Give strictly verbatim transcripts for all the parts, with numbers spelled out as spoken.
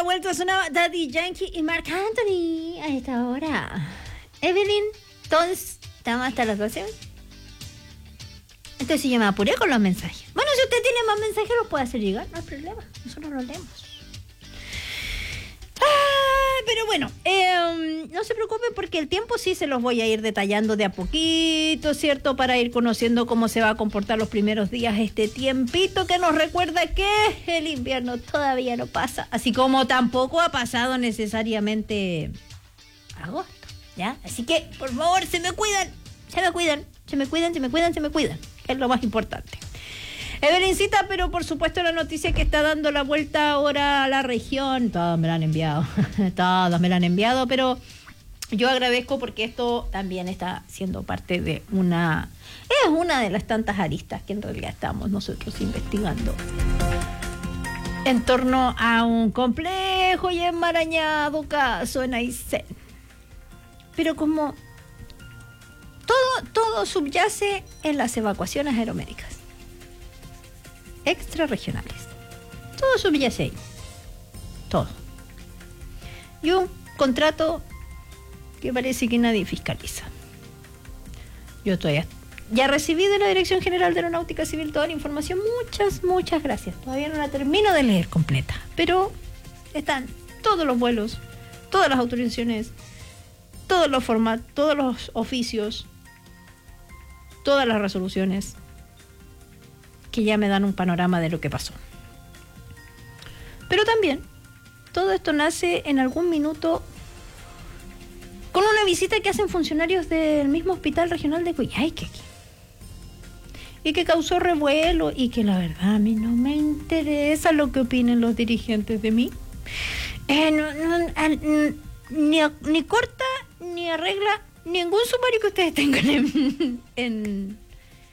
la vuelta, sonaba Daddy Yankee y Marc Anthony a esta hora. Evelyn, entonces, estamos hasta las doce. Entonces yo me apuré con los mensajes. Bueno, si usted tiene más mensajes, los puede hacer llegar, no hay problema. Nosotros los leemos. Ah, pero bueno, eh, no se preocupe porque el tiempo sí se los voy a ir detallando de a poquito, ¿cierto? Para ir conociendo cómo se va a comportar los primeros días este tiempito que nos recuerda que el invierno todavía no pasa, así como tampoco ha pasado necesariamente agosto, ¿ya? Así que, por favor, se me cuidan, se me cuidan, se me cuidan, se me cuidan, se me cuidan, que es lo más importante. Evelincita, pero por supuesto la noticia que está dando la vuelta ahora a la región, todas me la han enviado, todas me la han enviado, pero yo agradezco porque esto también está siendo parte de una, es una de las tantas aristas que en realidad estamos nosotros investigando en torno a un complejo y enmarañado caso en Aysén. Pero como todo, todo subyace en las evacuaciones aeromédicas extrarregionales. Todo subyace ahí. Todo. Y un contrato que parece que nadie fiscaliza. Yo todavía ya recibí de la Dirección General de Aeronáutica Civil toda la información. Muchas, muchas gracias. Todavía no la termino de leer completa. Pero están todos los vuelos, todas las autorizaciones, todos los formatos, todos los oficios, todas las resoluciones que ya me dan un panorama de lo que pasó. Pero también, todo esto nace en algún minuto con una visita que hacen funcionarios del mismo Hospital Regional de Coyhaique aquí. Y que causó revuelo y que la verdad a mí no me interesa lo que opinen los dirigentes de mí. Eh, no, no, ni, ni corta, ni arregla ningún sumario que ustedes tengan en... en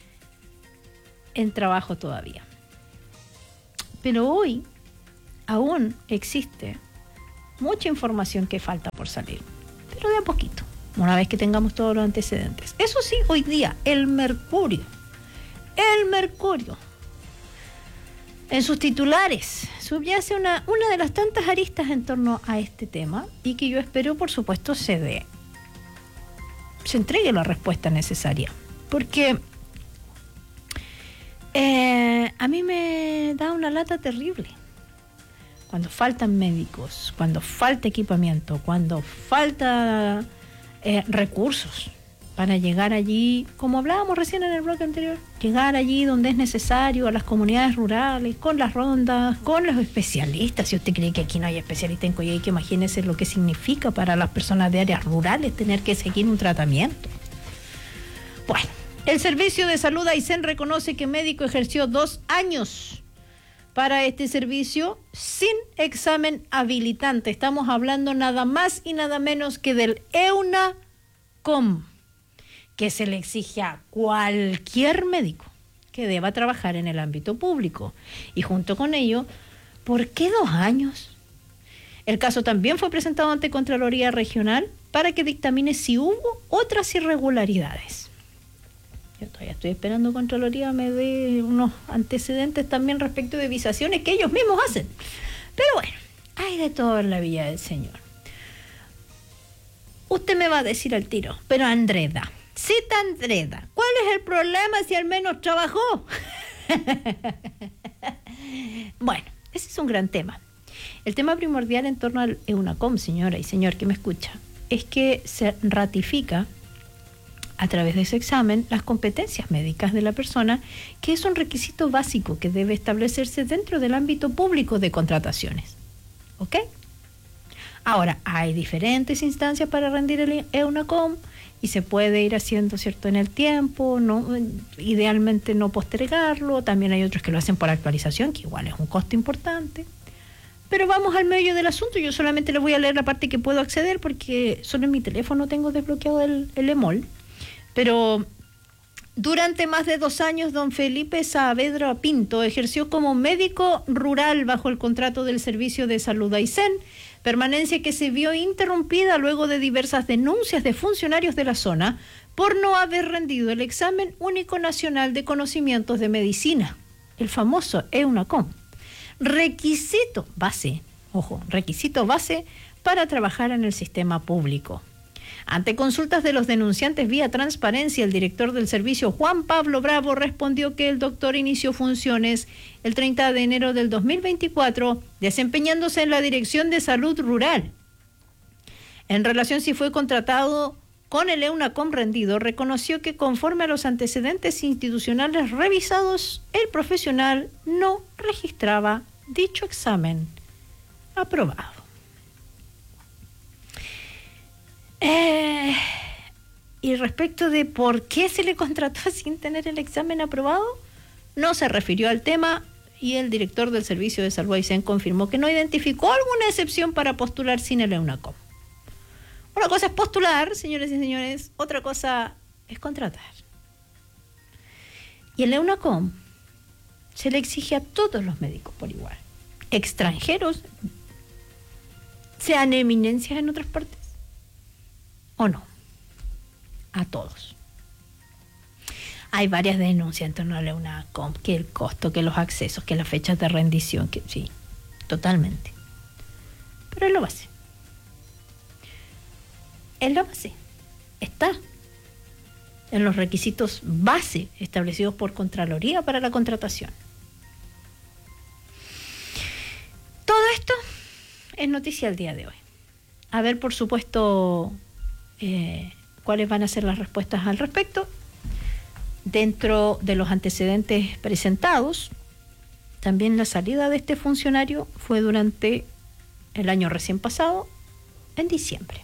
en trabajo todavía. Pero hoy aún existe mucha información que falta por salir, pero de a poquito, una vez que tengamos todos los antecedentes. Eso sí, hoy día el Mercurio, el Mercurio en sus titulares subyace una, una de las tantas aristas en torno a este tema y que yo espero, por supuesto, se dé, se entregue la respuesta necesaria, porque Eh, a mí me da una lata terrible cuando faltan médicos, cuando falta equipamiento, cuando falta eh, recursos para llegar allí, como hablábamos recién en el bloque anterior, llegar allí donde es necesario, a las comunidades rurales, con las rondas, con los especialistas. Si usted cree que aquí no hay especialistas en Coyhaique, imagínese lo que significa para las personas de áreas rurales tener que seguir un tratamiento. Bueno, el Servicio de Salud Aysén reconoce que médico ejerció dos años para este servicio sin examen habilitante. Estamos hablando nada más y nada menos que del EUNACOM, que se le exige a cualquier médico que deba trabajar en el ámbito público. Y junto con ello, ¿por qué dos años? El caso también fue presentado ante Contraloría Regional para que dictamine si hubo otras irregularidades. Yo todavía estoy esperando Contraloría me dé unos antecedentes también respecto de visaciones que ellos mismos hacen. Pero bueno, hay de todo en la Villa del Señor. Usted me va a decir al tiro, pero Andreda, cita Andreda, ¿cuál es el problema si al menos trabajó? Bueno, ese es un gran tema. El tema primordial en torno al EUNACOM, señora y señor que me escucha, es que se ratifica a través de ese examen las competencias médicas de la persona, que es un requisito básico que debe establecerse dentro del ámbito público de contrataciones. ¿Ok? Ahora, hay diferentes instancias para rendir el EUNACOM y se puede ir haciendo, ¿cierto?, en el tiempo, no, idealmente no postergarlo. También hay otros que lo hacen por actualización, que igual es un costo importante. Pero vamos al meollo del asunto. Yo solamente les voy a leer la parte que puedo acceder porque solo en mi teléfono tengo desbloqueado el, el EMOL. Pero durante más de dos años, don Felipe Saavedra Pinto ejerció como médico rural bajo el contrato del Servicio de Salud Aysén, permanencia que se vio interrumpida luego de diversas denuncias de funcionarios de la zona por no haber rendido el examen único nacional de conocimientos de medicina, el famoso EUNACOM, requisito base Ojo, requisito base para trabajar en el sistema público. Ante consultas de los denunciantes vía transparencia, el director del servicio, Juan Pablo Bravo, respondió que el doctor inició funciones el treinta de enero del dos mil veinticuatro, desempeñándose en la Dirección de Salud Rural. En relación si fue contratado con el EUNACOM rendido, reconoció que conforme a los antecedentes institucionales revisados, el profesional no registraba dicho examen aprobado. Eh, y respecto de por qué se le contrató sin tener el examen aprobado, no se refirió al tema y el director del Servicio de Salud Aysén confirmó que no identificó alguna excepción para postular sin el EUNACOM. Una cosa es postular, señores y señores, otra cosa es contratar. Y el EUNACOM se le exige a todos los médicos por igual, extranjeros, sean eminencias en otras partes o no, a todos. Hay varias denuncias en torno a la EUNACOM, que el costo, que los accesos, que las fechas de rendición, que sí, totalmente. Pero es lo base. Es lo base. Está en los requisitos base establecidos por Contraloría para la contratación. Todo esto es noticia al día de hoy. A ver, por supuesto, eh, cuáles van a ser las respuestas al respecto. Dentro de los antecedentes presentados, también la salida de este funcionario fue durante el año recién pasado, en diciembre.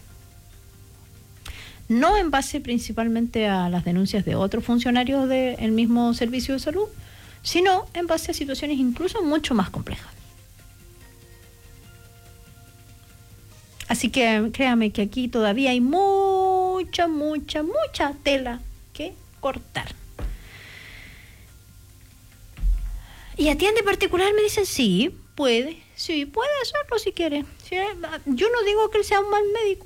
No en base principalmente a las denuncias de otros funcionarios del mismo servicio de salud, sino en base a situaciones incluso mucho más complejas. Así que créame que aquí todavía hay mucha, mucha, mucha tela que cortar. ¿Y a ti en particular me dicen? Sí, puede, sí, puede hacerlo si quiere. Sí, yo no digo que él sea un mal médico.